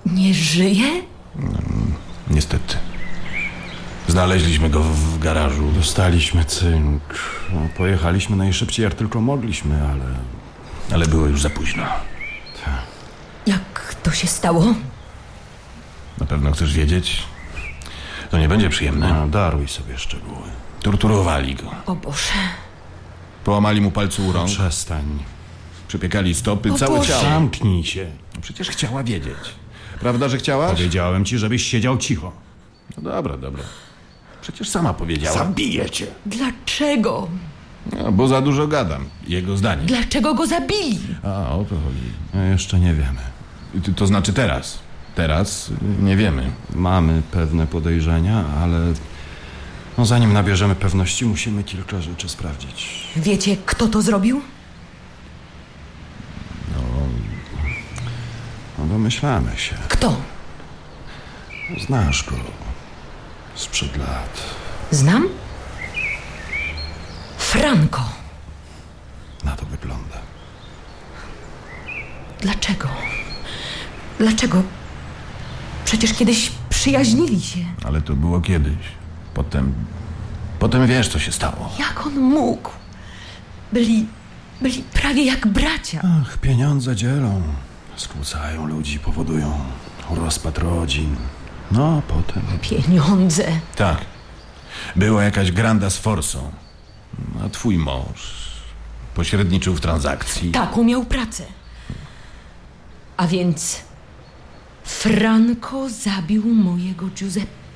Nie żyje? Niestety. Znaleźliśmy go w garażu. Dostaliśmy cynk. Pojechaliśmy najszybciej, jak tylko mogliśmy, Ale było już za późno. Jak to się stało? Na pewno chcesz wiedzieć? To nie będzie przyjemne. Daruj sobie szczegóły. Torturowali go. O Boże. Połamali mu palce u rąk. Przestań. Przypiekali stopy, O całe Boże. ciało. Zamknij się. Przecież chciała wiedzieć. Prawda, że chciałaś? Powiedziałem ci, żebyś siedział cicho. No dobra. Przecież sama powiedziała. Zabiję cię. Dlaczego? No, bo za dużo gadam. Jego zdanie. Dlaczego go zabili? A, o to chodzi. Jeszcze nie wiemy. To znaczy teraz. Teraz nie wiemy. Mamy pewne podejrzenia, ale zanim nabierzemy pewności, musimy kilka rzeczy sprawdzić. Wiecie, kto to zrobił? Domyślamy się. Kto? Znasz go sprzed lat. Znam? Franco. Na to wygląda. Dlaczego? Dlaczego? Przecież kiedyś przyjaźnili się. Ale to było kiedyś. Potem wiesz, co się stało. Jak on mógł? Byli prawie jak bracia. Ach, pieniądze dzielą. Skłócają ludzi, powodują rozpad rodzin. No, a potem... Pieniądze. Tak. Była jakaś granda z forsą. A twój mąż pośredniczył w transakcji. Taką miał pracę. A więc Franco zabił mojego Giuseppe.